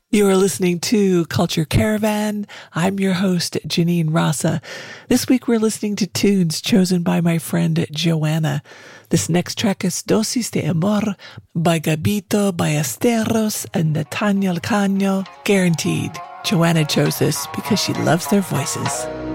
You are listening to Culture Caravan. I'm your host, Janine Rasa. This week we're listening to tunes chosen by my friend Joanna. This next track is Dosis de Amor by Gabito Ballesteros and Natania Caño. Guaranteed. Joanna chose this because she loves their voices.